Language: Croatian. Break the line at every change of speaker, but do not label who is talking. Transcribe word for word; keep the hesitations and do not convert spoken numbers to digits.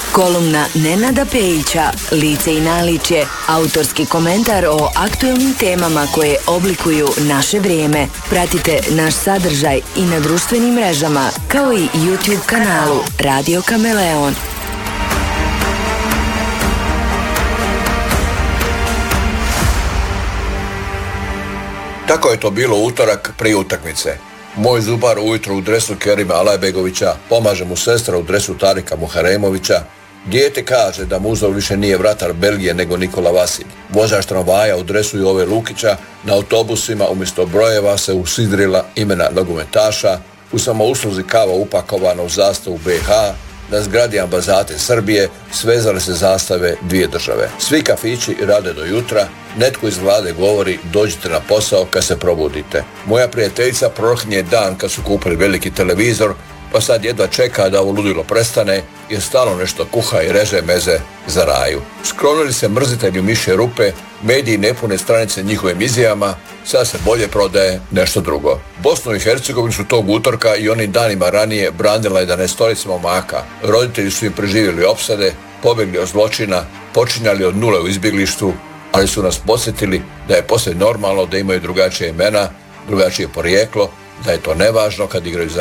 Kolumna Nenada Pejića, lice i naličje, autorski komentar o aktuelnim temama koje oblikuju naše vrijeme. Pratite naš sadržaj i na društvenim mrežama, kao i YouTube kanalu Radio Kameleon.
Tako je to bilo utorak prije utakmice. Moj zubar ujutro u dresu Kerima Alajbegovića pomaže mu sestra u dresu Tarika Muharemovića. Dijete kaže da mu uzor više nije vratar Belgije nego Nikola Vasilj. Vozač tramvaja u dresu Jove Lukića, na autobusima umjesto brojeva se usidrila imena nogometaša, u samousluzi kava upakovana u zastavu be ha, na zgradi ambasade Srbije svezale se zastave dvije države. Svi kafići rade do jutra, netko iz vlade govori dođite na posao kad se probudite. Moja prijateljica proklinje dan kad su kupili veliki televizor, pa sad jedva čeka da ovo ludilo prestane, jer stalno nešto kuha i reže meze za raju. Sklonili se mrzitelju mišje rupe, mediji ne pune stranice njihovim izjavama, sad se bolje prodaje nešto drugo. Bosnu i Hercegovinu su tog utorka i onim danima ranije branila jedanaestorica momaka. Roditelji su im preživjeli opsade, pobjegli od zločina, počinjali od nule u izbjeglištvu, ali su nas podsjetili da je posve normalno da imaju drugačije imena, drugačije porijeklo, da je to nevažno kad igraju za